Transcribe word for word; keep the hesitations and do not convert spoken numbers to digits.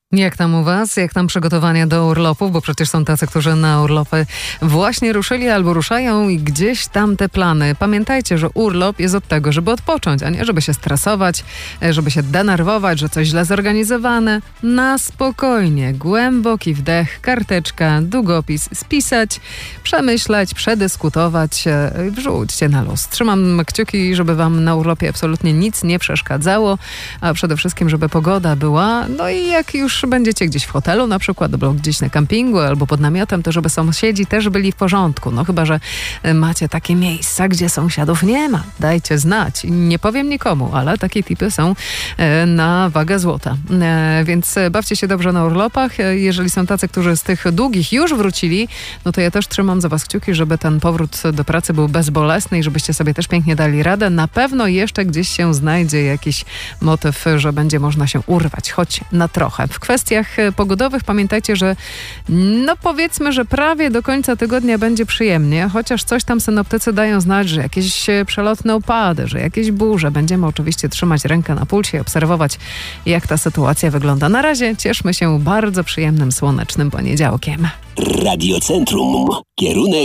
Jak tam u was? Jak tam przygotowania do urlopów? Bo przecież są tacy, którzy na urlopy właśnie ruszyli albo ruszają i gdzieś tam te plany. Pamiętajcie, że urlop jest od tego, żeby odpocząć, a nie żeby się stresować, żeby się denerwować, że coś źle zorganizowane. Na spokojnie, głęboki wdech, karteczka, długopis, spisać, przemyśleć, przedyskutować, wrzućcie na luz. Trzymam kciuki, żeby wam na urlopie absolutnie nic nie przeszkadzało, a przede wszystkim, żeby pogoda była, no i jak już będziecie gdzieś w hotelu na przykład, albo gdzieś na kampingu, albo pod namiotem, to żeby sąsiedzi też byli w porządku. No chyba, że macie takie miejsca, gdzie sąsiadów nie ma. Dajcie znać. Nie powiem nikomu, ale takie tipy są na wagę złota. Więc bawcie się dobrze na urlopach. Jeżeli są tacy, którzy z tych długich już wrócili, no to ja też trzymam za was kciuki, żeby ten powrót do pracy był bezbolesny i żebyście sobie też pięknie dali radę. Na pewno jeszcze gdzieś się znajdzie jakiś motyw, że będzie można się urwać, choć na trochę. W kwestiach pogodowych pamiętajcie, że no powiedzmy, że prawie do końca tygodnia będzie przyjemnie, chociaż coś tam synoptycy dają znać, że jakieś przelotne opady, że jakieś burze. Będziemy oczywiście trzymać rękę na pulsie i obserwować, jak ta sytuacja wygląda. Na razie cieszmy się bardzo przyjemnym, słonecznym poniedziałkiem. Radiocentrum. Kierunek